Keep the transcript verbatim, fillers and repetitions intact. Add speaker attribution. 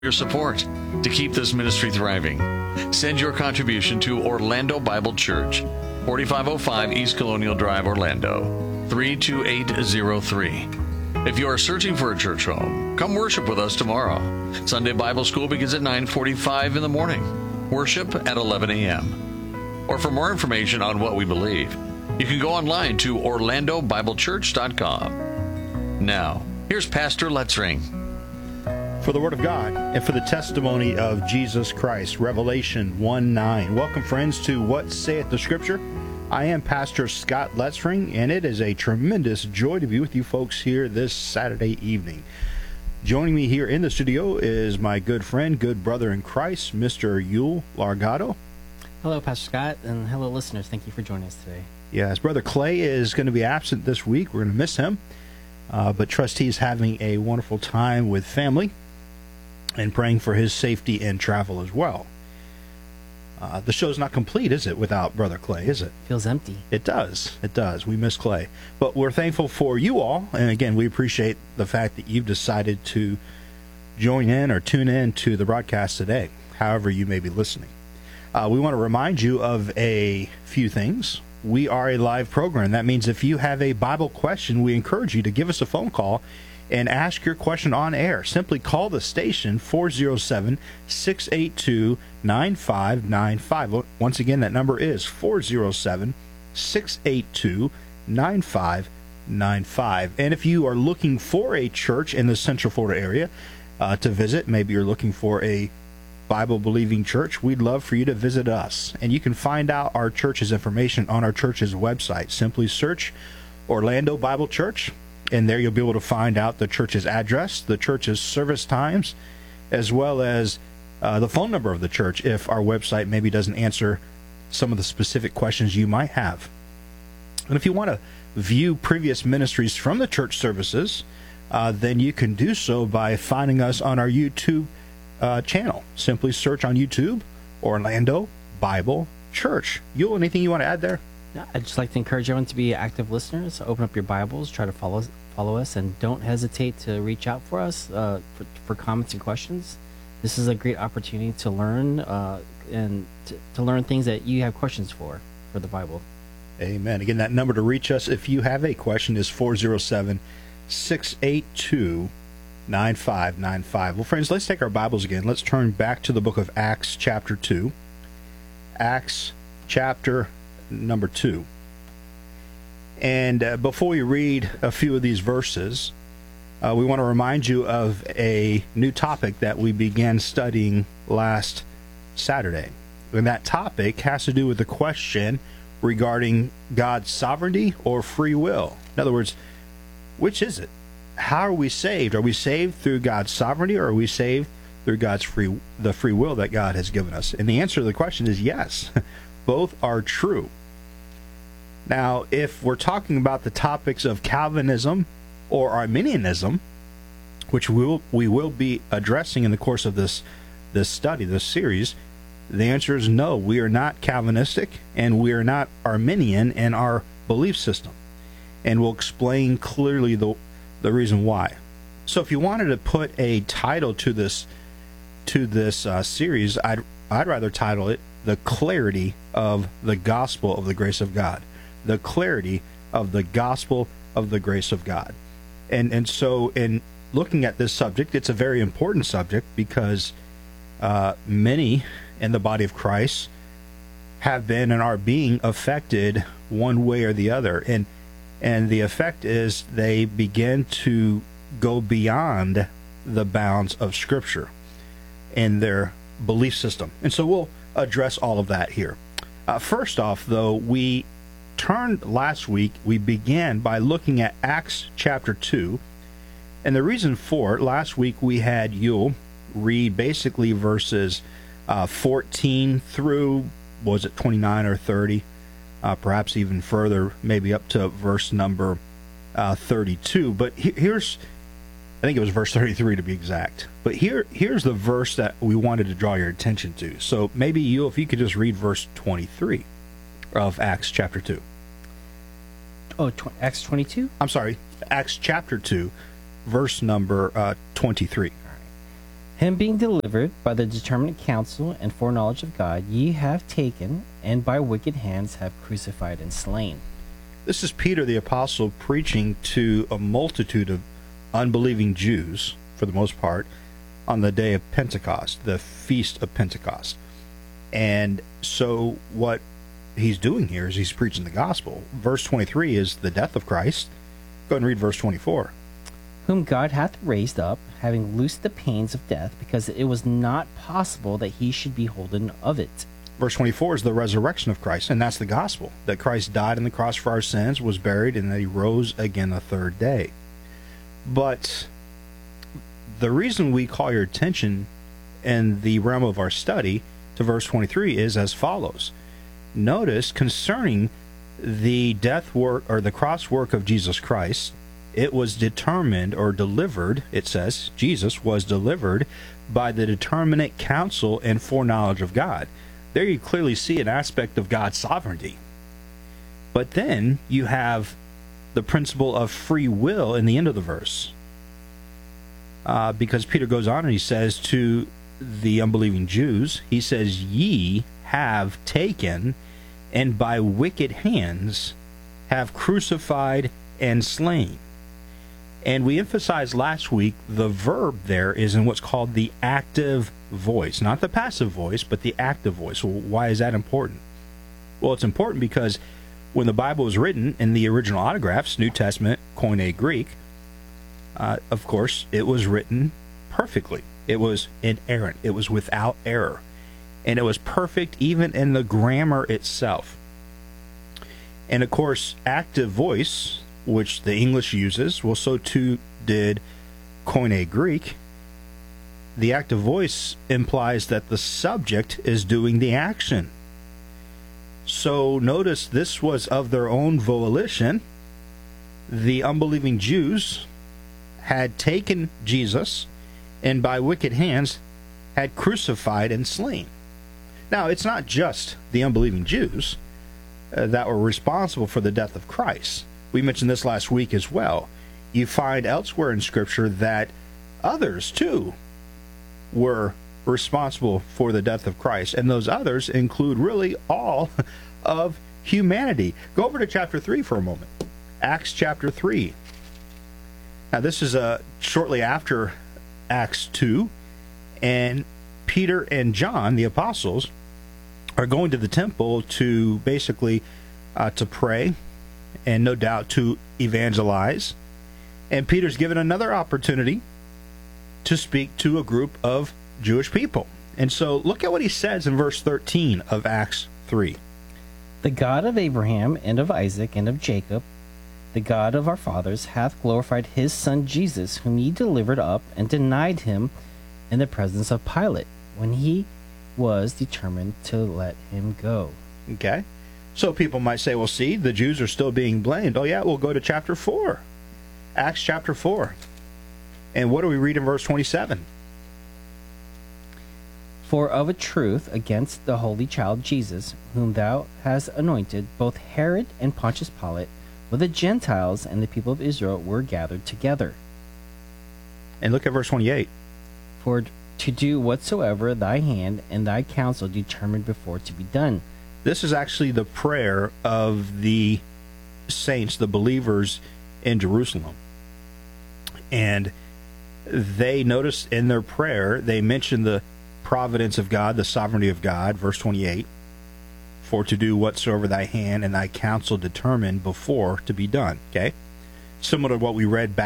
Speaker 1: Your support to keep this ministry thriving. Send your contribution to Orlando Bible Church, forty-five oh five East Colonial Drive, Orlando, three two eight zero three. If you are searching for a church home, come worship with us tomorrow. Sunday Bible School begins at nine forty-five in the morning. Worship at eleven a.m. Or for more information on what we believe, you can go online to orlando bible church dot com. Now, here's Pastor Letzring.
Speaker 2: For the Word of God and for the testimony of Jesus Christ, Revelation one nine. Welcome, friends, to What Saith the Scripture. I am Pastor Scott Letzring, and it is a tremendous joy to be with you folks here this Saturday evening. Joining me here in the studio is my good friend, good brother in Christ, Mister Yul Largado.
Speaker 3: Hello, Pastor Scott, and hello, listeners. Thank you for joining us today.
Speaker 2: Yes, Brother Clay is going to be absent this week. We're going to miss him, uh, but trust he's having a wonderful time with family and praying for his safety and travel as well. Uh, the show's not complete, is it, without Brother Clay, is it?
Speaker 3: Feels empty.
Speaker 2: It does. It does. We miss Clay. But we're thankful for you all, and again, we appreciate the fact that you've decided to join in or tune in to the broadcast today, however you may be listening. Uh, we want to remind you of a few things. We are a live program. That means if you have a Bible question, we encourage you to give us a phone call and ask your question on air. Simply call the station, four oh seven, six eight two, nine five nine five. Once again, that number is four oh seven, six eight two, nine five nine five. And if you are looking for a church in the Central Florida area uh, to visit, maybe you're looking for a Bible-believing church, we'd love for you to visit us. And you can find out our church's information on our church's website. Simply search Orlando Bible Church, and there you'll be able to find out the church's address, the church's service times, as well as uh, the phone number of the church if our website maybe doesn't answer some of the specific questions you might have. And if you want to view previous ministries from the church services, uh, then you can do so by finding us on our YouTube uh, channel. Simply search on YouTube, Orlando Bible Church. Yul, anything you want to add there?
Speaker 3: I'd just like to encourage everyone to be active listeners. Open up your Bibles, try to follow us, follow us, and don't hesitate to reach out for us uh, for, for comments and questions. This is a great opportunity to learn uh, and to, to learn things that you have questions for, for the Bible.
Speaker 2: Amen. Again, that number to reach us if you have a question is four oh seven, six eight two, nine five nine five. Well, friends, let's take our Bibles again. Let's turn back to the book of Acts chapter two. Acts chapter number two. And uh, before we read a few of these verses, uh, we want to remind you of a new topic that we began studying last Saturday. And that topic has to do with the question regarding God's sovereignty or free will. In other words, which is it? How are we saved? Are we saved through God's sovereignty, or are we saved through God's free the free will that God has given us? And the answer to the question is yes. Both are true. Now, if we're talking about the topics of Calvinism or Arminianism, which we will, we will be addressing in the course of this, this study, this series, the answer is no. We are not Calvinistic, and we are not Arminian in our belief system. And we'll explain clearly the, the reason why. So if you wanted to put a title to this to this uh, series, I'd, I'd rather title it The Clarity of the Gospel of the Grace of God. The clarity of the gospel of the grace of God. And and so in looking at this subject, it's a very important subject because uh, many in the body of Christ have been and are being affected one way or the other. And and the effect is they begin to go beyond the bounds of Scripture in their belief system. And so we'll address all of that here. Uh, first off, though, we turned last week, we began by looking at Acts chapter two. And the reason for it, last week we had Yul read basically verses uh, fourteen through, was it twenty-nine or thirty? Uh, perhaps even further, maybe up to verse number uh, thirty-two. But he- here's, I think it was verse thirty-three to be exact. But here, here's the verse that we wanted to draw your attention to. So maybe you, if you could just read verse twenty-three of Acts chapter two.
Speaker 3: Oh, tw- Acts twenty-two?
Speaker 2: I'm sorry, Acts chapter two, verse number uh, twenty-three.
Speaker 3: Him being delivered by the determinate counsel and foreknowledge of God, ye have taken, and by wicked hands have crucified and slain.
Speaker 2: This is Peter the Apostle preaching to a multitude of unbelieving Jews, for the most part, on the day of Pentecost, the Feast of Pentecost. And so what he's doing here is he's preaching the gospel. Verse twenty-three is the death of Christ. Go ahead and read verse twenty-four.
Speaker 3: Whom God hath raised up, having loosed the pains of death, because it was not possible that he should be holden of it.
Speaker 2: Verse twenty-four is the resurrection of Christ, and that's the gospel, that Christ died on the cross for our sins, was buried, and that he rose again the third day. But the reason we call your attention in the realm of our study to verse twenty-three is as follows. Notice, concerning the death work, or the cross work of Jesus Christ, it was determined or delivered, it says, Jesus was delivered by the determinate counsel and foreknowledge of God. There you clearly see an aspect of God's sovereignty. But then you have the principle of free will in the end of the verse. Uh, because Peter goes on and he says to the unbelieving Jews, he says, ye have taken, and by wicked hands have crucified and slain. And we emphasized last week the verb there is in what's called the active voice. Not the passive voice, but the active voice. Well, why is that important? Well, it's important because when the Bible was written in the original autographs, New Testament, Koine Greek, uh, of course, it was written perfectly. It was inerrant. It was without error. And it was perfect even in the grammar itself. And, of course, active voice, which the English uses, well, so too did Koine Greek. The active voice implies that the subject is doing the action. So notice this was of their own volition. The unbelieving Jews had taken Jesus and by wicked hands had crucified and slain. Now, it's not just the unbelieving Jews uh, that were responsible for the death of Christ. We mentioned this last week as well. You find elsewhere in Scripture that others, too, were responsible for the death of Christ. And those others include really all of humanity. Go over to chapter three for a moment. Acts chapter three. Now, this is uh, shortly after Acts two. And Peter and John, the apostles, are going to the temple to basically uh, to pray, and no doubt to evangelize. And Peter's given another opportunity to speak to a group of Jewish people. And so look at what he says in verse thirteen of Acts three.
Speaker 3: The God of Abraham and of Isaac and of Jacob, the God of our fathers, hath glorified his Son Jesus, whom ye delivered up and denied him in the presence of Pilate, when he was determined to let him go.
Speaker 2: Okay. So people might say, well, see, the Jews are still being blamed. Oh, yeah, we'll go to chapter four. Acts chapter four. And what do we read in verse twenty-seven?
Speaker 3: For of a truth, against the holy child Jesus, whom thou hast anointed, both Herod and Pontius Pilate, with the Gentiles and the people of Israel, were gathered together.
Speaker 2: And look at verse twenty-eight.
Speaker 3: For to do whatsoever thy hand and thy counsel determined before to be done.
Speaker 2: This is actually the prayer of the saints, the believers in Jerusalem. And they, notice in their prayer, they mention the providence of God, the sovereignty of God, verse twenty-eight. For to do whatsoever thy hand and thy counsel determined before to be done. Okay? Similar to what we read back